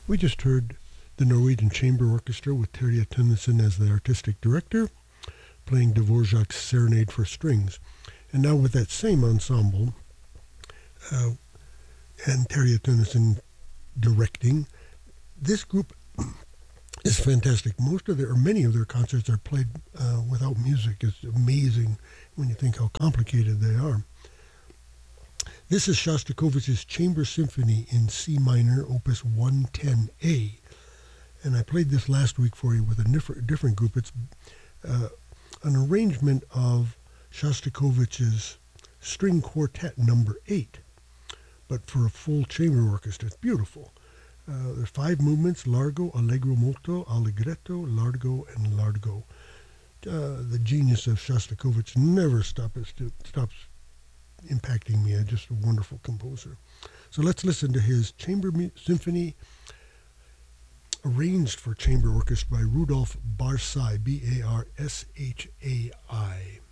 We just heard the Norwegian Chamber Orchestra with Terje Tønnesen as the artistic director, playing Dvorak's Serenade for Strings. And now with that same ensemble, uh, and Terje Tønnesen directing, this group is fantastic. Many of their concerts are played without music. It's amazing when you think how complicated they are. This is Shostakovich's Chamber Symphony in C minor, Opus 110A. And I played this last week for you with a different group. It's an arrangement of Shostakovich's String Quartet number 8, but for a full chamber orchestra. It's beautiful. There are 5 movements: Largo, Allegro molto, Allegretto, Largo, and Largo. The genius of Shostakovich never stops impacting me. Just a wonderful composer. So let's listen to his Chamber Symphony arranged for chamber orchestra by Rudolf Barsai, Barsai.